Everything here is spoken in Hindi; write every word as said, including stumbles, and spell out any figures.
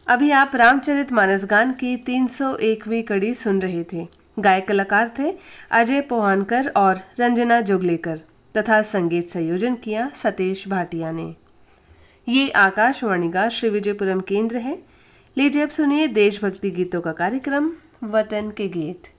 अभी आप रामचरितमानस गान की तीन सौ एकवीं कड़ी सुन रहे थे। गायक कलाकार थे अजय पोहानकर और रंजना जोगलेकर तथा संगीत संयोजन किया सतीश भाटिया ने। ये आकाशवाणी का श्री विजयपुरम केंद्र है। लीजिए अब सुनिए देशभक्ति गीतों का कार्यक्रम वतन के गीत।